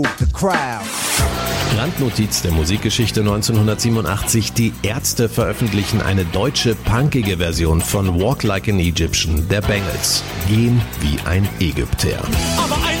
Randnotiz der Musikgeschichte 1987, die Ärzte veröffentlichen eine deutsche punkige Version von Walk Like an Egyptian der Bangles. Gehen wie ein Ägypter. Aber ein